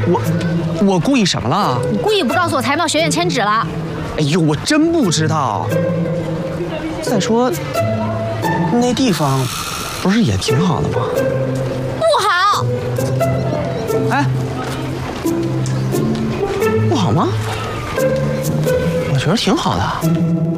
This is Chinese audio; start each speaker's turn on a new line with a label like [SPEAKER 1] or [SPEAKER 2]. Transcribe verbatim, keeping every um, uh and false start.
[SPEAKER 1] 我我故意什么了？
[SPEAKER 2] 你故意不告诉我才貌学院迁址了。
[SPEAKER 1] 哎呦，我真不知道。再说，那地方不是也挺好的吗？
[SPEAKER 2] 不好。
[SPEAKER 1] 哎，不好吗？我觉得挺好的。